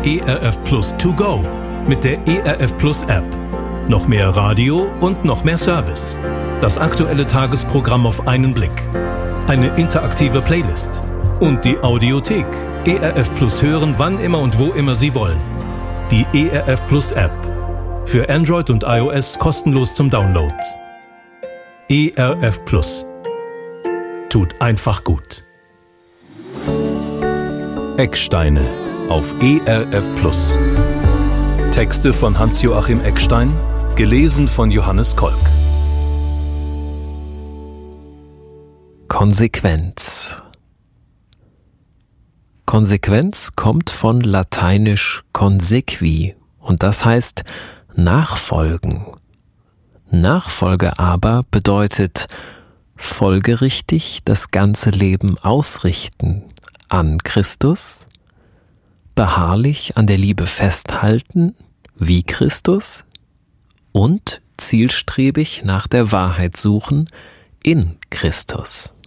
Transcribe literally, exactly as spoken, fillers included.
E R F Plus To Go mit der E R F Plus App. Noch mehr Radio und noch mehr Service. Das aktuelle Tagesprogramm auf einen Blick. Eine interaktive Playlist. Und die Audiothek. E R F Plus hören, wann immer und wo immer Sie wollen. Die E R F Plus App. Für Android und iOS kostenlos zum Download. E R F Plus. Tut einfach gut. Ecksteine auf E R F Plus. Texte von Hans-Joachim Eckstein, gelesen von Johannes Kolk. Konsequenz. Konsequenz kommt von lateinisch consequi und das heißt nachfolgen. Nachfolge aber bedeutet folgerichtig das ganze Leben ausrichten an Christus, beharrlich an der Liebe festhalten wie Christus und zielstrebig nach der Wahrheit suchen in Christus.